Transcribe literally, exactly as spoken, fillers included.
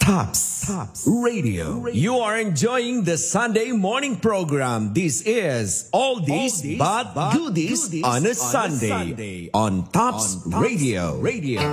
Tops Radio. You are enjoying the Sunday morning program. This is Oldies but Goodies on a Sunday on Tops Radio.